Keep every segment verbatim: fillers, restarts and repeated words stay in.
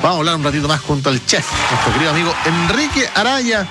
Vamos a hablar un ratito más junto al chef, nuestro querido amigo Enrique Araya.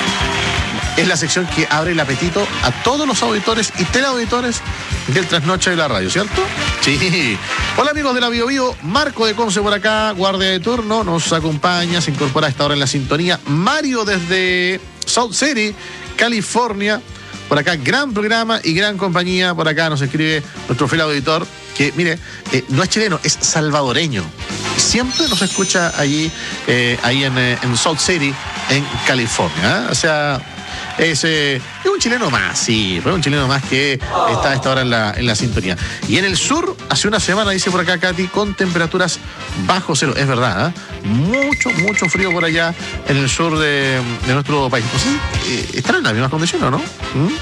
Es la sección que abre el apetito a todos los auditores y teleauditores del Trasnoche de la Radio, ¿cierto? Sí. Hola amigos de la Bio Bio, Marco de Conce por acá, guardia de turno, nos acompaña, se incorpora a esta hora en la sintonía. Mario desde South City, California, por acá, gran programa y gran compañía. Por acá nos escribe nuestro fiel auditor, que mire, eh, no es chileno, es salvadoreño. Siempre nos escucha allí, eh, ahí en, eh, en South City, en California, ¿eh? O sea... Es, eh, es un chileno más, sí, fue un chileno más que está a esta hora en la, en la sintonía. Y en el sur, hace una semana, dice por acá Katy, con temperaturas bajo cero. Es verdad, ¿eh? Mucho, mucho frío por allá en el sur de, de nuestro país. Pues sí, eh, están en las mismas condiciones, ¿no? ¿Mm?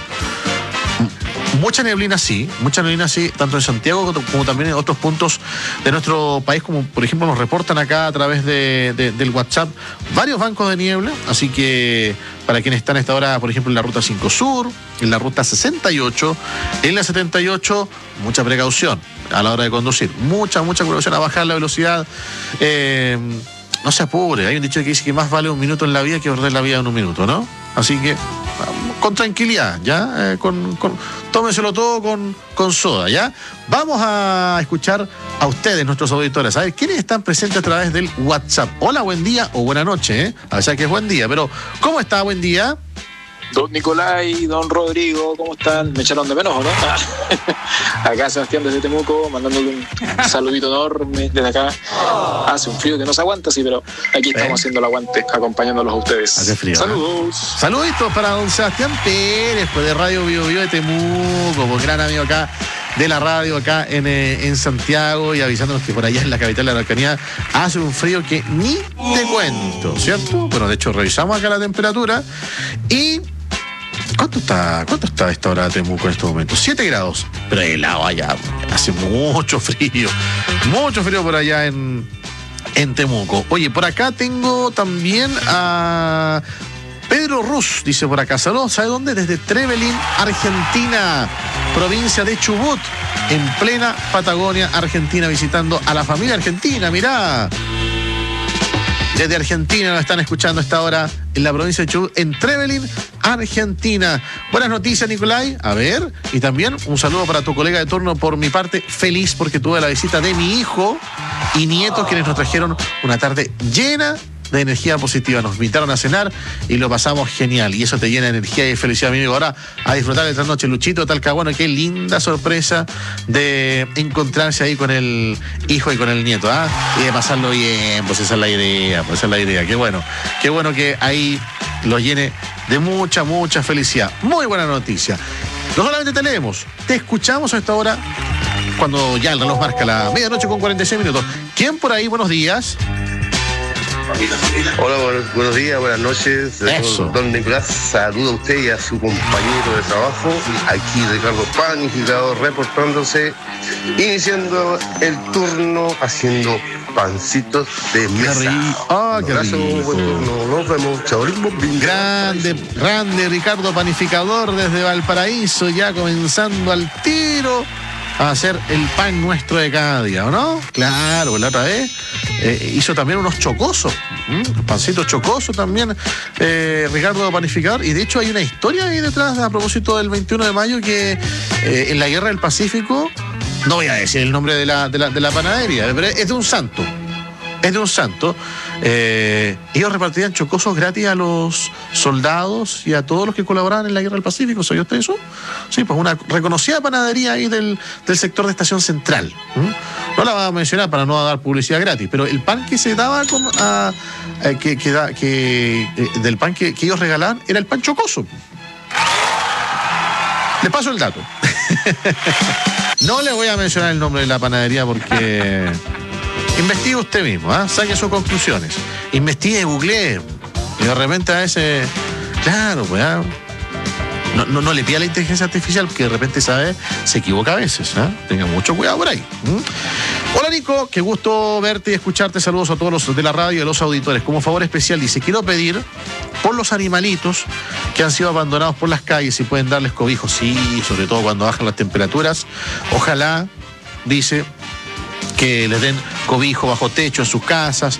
Mucha neblina sí, mucha neblina sí, tanto en Santiago como también en otros puntos de nuestro país, como por ejemplo nos reportan acá a través de, de, del WhatsApp varios bancos de niebla, así que para quienes están a esta hora, por ejemplo, en la ruta cinco Sur, en la ruta sesenta y ocho, en la setenta y ocho, mucha precaución a la hora de conducir, mucha, mucha precaución a bajar la velocidad. Eh, no se apure, hay un dicho que dice que más vale un minuto en la vida que perder la vida en un minuto, ¿no? Así que con tranquilidad, ¿ya? Eh, con, con, tómenselo todo con, con soda, ¿ya? Vamos a escuchar a ustedes, nuestros auditores, a ver quiénes están presentes a través del WhatsApp. Hola, buen día o buena noche, ¿eh? A ver, que es buen día, pero ¿cómo está? Buen día. Don Nicolai, don Rodrigo, ¿cómo están? ¿Me echaron de menos o no? Acá Sebastián desde Temuco, mandándole un saludito enorme desde acá. Hace un frío que no se aguanta, sí, pero aquí estamos haciendo el aguante, acompañándolos a ustedes. Hace frío. Saludos. ¿Eh? Saluditos para don Sebastián Pérez, pues de Radio Bio Bio de Temuco, pues gran amigo acá de la radio acá en, eh, en Santiago, y avisándonos que por allá en la capital de la Araucanía hace un frío que ni te cuento, ¿cierto? Bueno, de hecho revisamos acá la temperatura y... ¿Cuánto está, ¿Cuánto está a esta hora de Temuco en estos momentos? siete grados. Pero helado allá. Hace mucho frío. Mucho frío por allá en, en Temuco. Oye, por acá tengo también a Pedro Ruz, dice por acá. Saludos, ¿sabe dónde? Desde Trevelin, Argentina. Provincia de Chubut, en plena Patagonia, Argentina, visitando a la familia argentina. Mirá. Desde Argentina nos están escuchando a esta hora en la provincia de Chubut, en Trevelin, Argentina. Buenas noticias, Nicolai. A ver, y también un saludo para tu colega de turno. Por mi parte, feliz porque tuve la visita de mi hijo y nietos, quienes nos trajeron una tarde llena de energía positiva. Nos invitaron a cenar y lo pasamos genial. Y eso te llena de energía y felicidad, mi amigo. Ahora a disfrutar de esta noche. Luchito Talcahuano, qué linda sorpresa de encontrarse ahí con el hijo y con el nieto, ¿ah? Y de pasarlo bien, pues esa es la idea, pues esa es la idea. Qué bueno, qué bueno que ahí lo llene de mucha, mucha felicidad. Muy buena noticia. No solamente te leemos, te escuchamos a esta hora cuando ya el reloj marca la medianoche con cuarenta y seis minutos. ¿Quién por ahí? Buenos días. Hola, buenos, buenos días, buenas noches. Eso. Don Nicolás, saluda a usted y a su compañero de trabajo. Aquí Ricardo Panificador reportándose, iniciando el turno haciendo pancitos de mesa. Ah, qué Abrazo, rico. buen turno, nos vemos. Chao. Grande, grande Ricardo Panificador desde Valparaíso, ya comenzando al tiro a hacer el pan nuestro de cada día, ¿o no? Claro, la otra vez eh, hizo también unos chocosos, ¿m? pancitos chocosos también, eh, Ricardo Panificador, y de hecho hay una historia ahí detrás a propósito del veintiuno de mayo que eh, en la Guerra del Pacífico, no voy a decir el nombre de la, de la, de la panadería, pero es de un santo. Es de un santo. Eh, ellos repartían chocosos gratis a los soldados y a todos los que colaboraban en la Guerra del Pacífico. ¿Sabía usted eso? Sí, pues una reconocida panadería ahí del, del sector de Estación Central. ¿Mm? No la voy a mencionar para no dar publicidad gratis, pero el pan que se daba con, a, a, que, que, da, que eh, del pan que, que ellos regalaban era el pan chocoso. Le paso el dato. No le voy a mencionar el nombre de la panadería porque... Investigue usted mismo, ¿eh? Saque sus conclusiones. Investigue, googlee. Y de repente a veces, claro, pues, ¿eh? no, no, no le pida a la inteligencia artificial, porque de repente, ¿sabe? Se equivoca a veces, ¿eh? Tenga mucho cuidado por ahí. ¿Mm? Hola, Nico, qué gusto verte y escucharte. Saludos a todos los de la radio y a los auditores. Como favor especial, dice, quiero pedir por los animalitos que han sido abandonados por las calles, si pueden darles cobijo. Sí, sobre todo cuando bajan las temperaturas. Ojalá, dice, que les den cobijo bajo techo en sus casas,